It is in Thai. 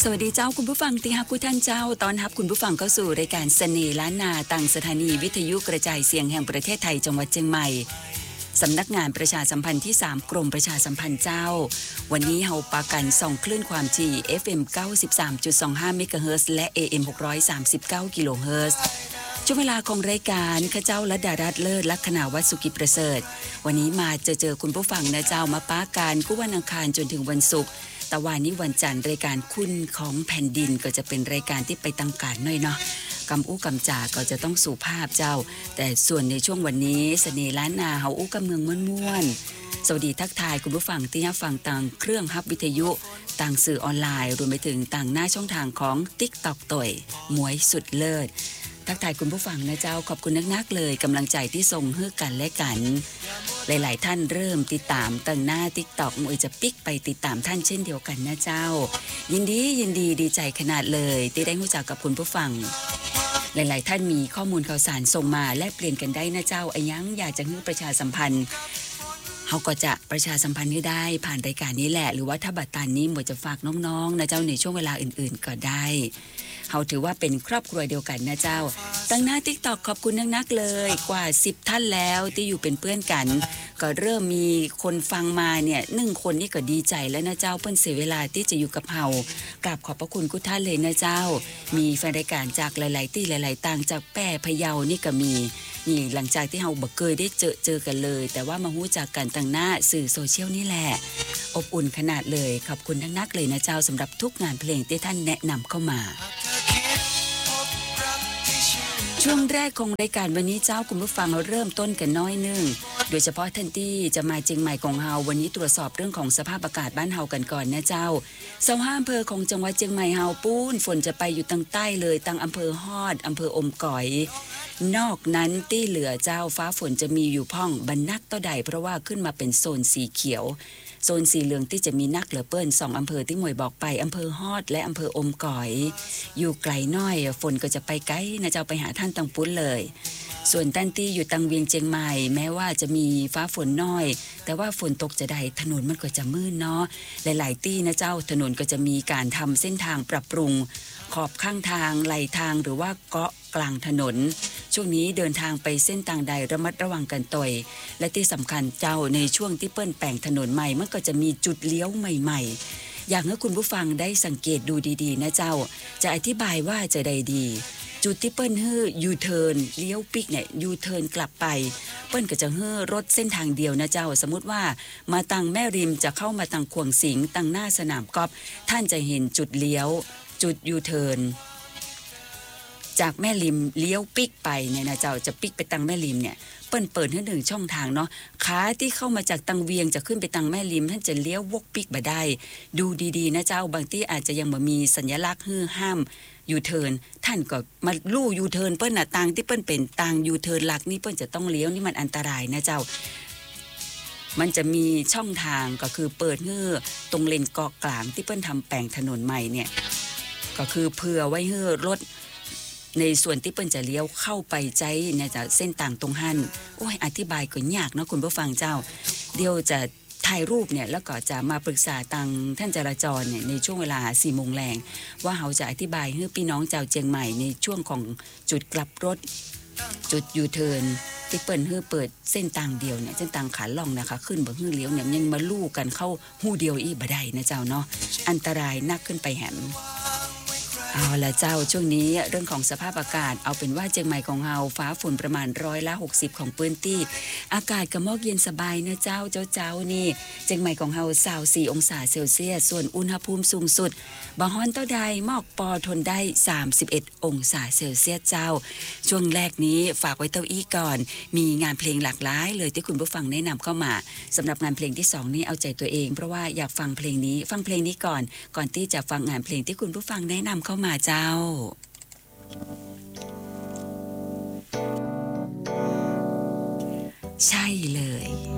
วัสดีเจ้าคุณผู้ฟังที่ฮักผู้ท่านเจ้าตอนรับคุณผู้ฟังเข้าสู่รายการเสน่ห์ล้านนาตั้งสถานีวิทยุกระจายเสียงแห่งประเทศไทยจังหวัดเชียงใหม่สำนักงานประชาสัมพันธ์ที่3กรมประชาสัมพันธ์เจ้าวันนี้เฮาปากันส่องคลื่นความถี่ FM 93.25 เมกะเฮิรตซ์และ AM 639 กิโลเฮิรตซ์ช่วงเวลาของรายการข้าเจ้ารัตดารัตน์เลิศลัคนาวัฒน์สุกิประเสริฐวันนี้มาเจอคุณผู้ฟังนะเจ้ามาปากันกู้วันอังคารจนถึงวันศุกร์แต่วันนี้วันจันทร์รายการคุณของแผ่นดินก็จะเป็นรายการที่ไปตั้งการหน่อยเนาะกำอู้กำจาก็จะต้องสุภาพเจ้าแต่ส่วนในช่วงวันนี้เสน่ห์ล้านนาเฮาอู้กำเมืองม่วนๆสวัสดีทักทายคุณผู้ฟังที่รับฟังทางเครื่องฮับวิทยุต่างสื่อออนไลน์รวมไปถึงต่างหน้าช่องทางของ TikTok ต่อยหมวยสุดเลิศทักทายคุณผู้ฟังนะเจ้าขอบคุณนักๆเลยกำลังใจที่ส่งให้กันและกันหลายๆท่านเริ่มติดตามตั้งหน้า TikTok มวยจะปิ๊กไปติดตามท่านเช่นเดียวกันนะเจ้ายินดีดีใจขนาดเลยที่ได้รู้จักกับคุณผู้ฟังหลายๆท่านมีข้อมูลข่าวสารส่งมาแลกเปลี่ยนกันได้นะเจ้าไอ้ยังอยากจะให้ประชาสัมพันธ์เขาก็จะประชาสัมพันธ์ให้ได้ผ่านรายการนี้แหละหรือว่าถ้าบัดตานนี้หมวยจะฝากน้องๆนะเจ้าในช่วงเวลาอื่นๆก็ได้เขาถือว่าเป็นครอบครัวเดียวกันนะเจ้าตั้งหน้า TikTok ขอบคุณนักๆเลยกว่า10ท่านแล้วที่อยู่เป็นเพื่อนกันก็เริ่มมีคนฟังมาเนี่ย1คนนี่ก็ดีใจแล้วนะเจ้าเพิ่นเสียเวลาที่จะอยู่กับเฮากราบขอบพระคุณทุกท่านเลยนะเจ้ามีแฟนรายการจากหลายๆที่หลายๆต่างจากแป้พะเยานี่ก็มีนี่หลังจากที่เฮาบ่เคยได้เจอกันเลยแต่ว่ามาฮู้จักกันตั้งหน้าสื่อโซเชียลนี่แหละอบอุ่นขนาดเลยขอบคุณนักๆเลยนะเจ้าสำหรับทุกงานเพลงที่ท่านแนะนำเข้ามาช่วงแรกของรายการวันนี้เจ้าคุณผู้ฟังเราเริ่มต้นกันน้อยนึงโดยเฉพาะท่านที่จะมาเชียงใหม่ของเฮาวันนี้ตรวจสอบเรื่องของสภาพอากาศบ้านเฮากันก่อนนะเจ้า25อำเภอของจังหวัดเชียงใหม่เฮาปูนฝนจะไปอยู่ตั้งใต้เลยตั้งอำเภอฮอดอำเภออมก๋อยนอกนั้นที่เหลือเจ้าฟ้าฝนจะมีอยู่พ่องบรรนักต่อใดเพราะว่าขึ้นมาเป็นโซนสีเขียวโซนสีเหลืองที่จะมีนักเหลือเปิ้น2อำเภอที่หมวยบอกไปอำเภอฮอดและอำเภออมก๋อยอยู่ไกลน้อยฝนก็จะไปไกลนะเจ้าไปหาท่านตังปุ้นเลยส่วนท่านที่อยู่ตังเวียงเชียงใหม่แม้ว่าจะมีฟ้าฝนน้อยแต่ว่าฝนตกจะได้ถนนมันก็จะมืดเนาะหลายๆที่นะเจ้าถนนก็จะมีการทำเส้นทางปรับปรุงขอบข้างทางไหลทางหรือว่าเกาะกลางถนนช่วงนี้เดินทางไปเส้นทางใดระมัดระวังกันต่อยและที่สำคัญเจ้าในช่วงที่เปิ้นแปลงถนนใหม่มันก็จะมีจุดเลี้ยวใหม่ๆอยากให้คุณผู้ฟังได้สังเกตดูดีๆนะเจ้าจะอธิบายว่าจะได้ดีจุดที่เปิ้นยูเทิร์นเลี้ยวปิกเนี่ยยูเทิร์นกลับไปเปิ้นก็จะรถเส้นทางเดียวนะเจ้าสมมุติว่ามาตังแม่ริมจะเข้ามาตังขวงสิงตังหน้าสนามกอล์ฟท่านจะเห็นจุดเลี้ยวจุดยูเทิร์นจากแม่ริมเลี้ยวปิกไปเนี่ยนะเจ้าจะปิกไปตังแม่ริมเนี่ยเปิ้นเปิดให้1ช่องทางเนาะขาที่เข้ามาจากตังเวียงจะขึ้นไปตังแม่ริมท่านจะเลี้ยววกปิกบ่ได้ดูดีๆนะเจ้าบางที่อาจจะยังบ่มีสัญลักษณ์ห้ามยูเทิร์นท่านก็มาลู่ยูเทิร์นเปิ้นน่ะทางที่เปิ้นเป็นทางยูเทิร์นหลักนี่เปิ้นจะต้องเลี้ยวนี่มันอันตรายนะเจ้ามันจะมีช่องทางก็คือเปิดตรงเลนเกาะกลางที่เปิ้นทำแปลงถนนใหม่เนี่ยก็คือเผื่อไว้รถในส่วนที่เปิ้นจะเลี้ยวเข้าไปใจเนี่ยจะเส้นต่างตรงหั่นโอ้ยอธิบายก็ยากเนาะคุณผู้ฟังเจ้าเดี๋ยวจะถ่ายรูปเนี่ยแล้วก็จะมาปรึกษาทางท่านจราจรเนี่ยในช่วงเวลา 4:00 นว่าเขาจะอธิบายให้พี่น้องชาวเชียงใหม่ในช่วงของจุดกลับรถจุดยูเทิร์นที่เปิ้นเปิดเส้นทางเดียวเนี่ยเส้นทางขาล่องนะคะขึ้นบ่เลี้ยวเนี่ยยังมาลู่กันเข้าหู้เดียวอีบ่ได้นะเจ้าเนาะอันตรายนักขึ้นไปแหมเอาละเจ้าช่วงนี้เรื่องของสภาพอากาศเอาเป็นว่าเชียงใหม่ของเฮาฟ้าฝนประมาณ60%ของพื้นที่อากาศก็มอกเย็นสบายนะเจ้านี่เชียงใหม่ของเฮา24องศาเซลเซียสส่วนอุณหภูมิสูงสุดบ่ฮ้อนเท่าใดหมอกปอทนได้31องศาเซลเซียสเจ้าช่วงแรกนี้ฝากไว้เต้าอี้ก่อนมีงานเพลงหลากหลายเลยที่คุณผู้ฟังแนะนำเข้ามาสำหรับงานเพลงที่2นี้เอาใจตัวเองเพราะว่าอยากฟังเพลงนี้ก่อนที่จะฟังงานเพลงที่คุณผู้ฟังแนะนำเข้ามาเจ้าใช่เลย